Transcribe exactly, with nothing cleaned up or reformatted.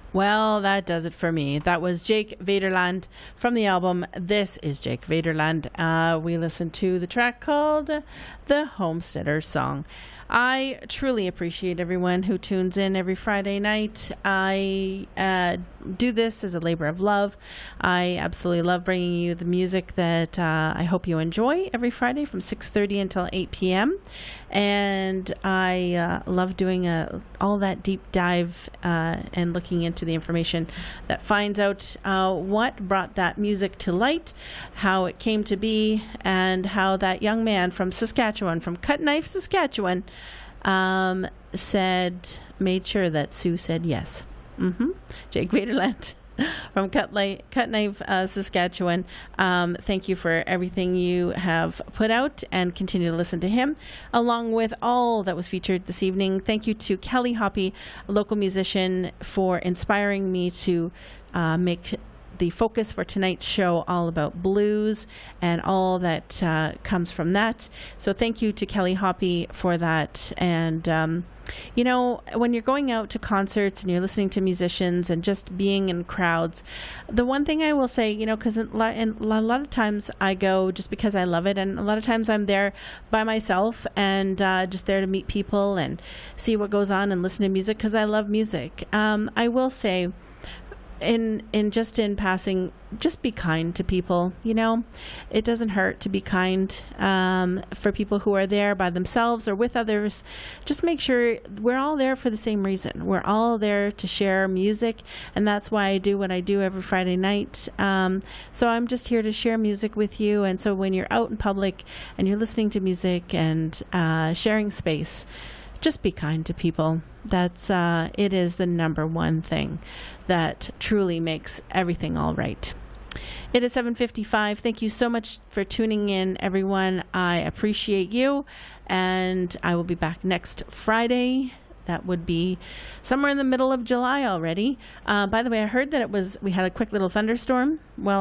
Well, that does it for me. That was Jake Vaderland from the album This is Jake Vaderland. Uh, we listened to the track called The Homesteader Song. I truly appreciate everyone who tunes in every Friday night. I uh, do this as a labor of love. I absolutely love bringing you the music that uh, I hope you enjoy every Friday from six thirty until eight p.m. And I uh, love doing a, all that deep dive uh, and looking into the information that finds out uh, what brought that music to light, how it came to be, and how that young man from Saskatchewan, from Cut Knife, Saskatchewan, um, said, made sure that Sue said yes. Mm-hmm. Jake Vaderland from Cut, Light, Cut Knife, uh, Saskatchewan. Um, thank you for everything you have put out, and continue to listen to him, along with all that was featured this evening. Thank you to Kelly Hoppy, a local musician, for inspiring me to uh, make the focus for tonight's show all about blues and all that uh, comes from that. So thank you to Kelly Hoppy for that. And um, you know, when you're going out to concerts and you're listening to musicians and just being in crowds, the one thing I will say, you know, because a lot of times I go just because I love it, and a lot of times I'm there by myself and uh, just there to meet people and see what goes on and listen to music because I love music. Um, I will say, in in just in passing, just be kind to people. You know, it doesn't hurt to be kind um, for people who are there by themselves or with others. Just make sure we're all there for the same reason. We're all there to share music, and that's why I do what I do every Friday night. Um, so I'm just here to share music with you. And so when you're out in public and you're listening to music and uh, sharing space, just be kind to people. That's uh, it is the number one thing that truly makes everything all right. It is seven fifty-five. Thank you so much for tuning in, everyone. I appreciate you, and I will be back next Friday. That would be somewhere in the middle of July already. Uh, by the way, I heard that it was we had a quick little thunderstorm. Well.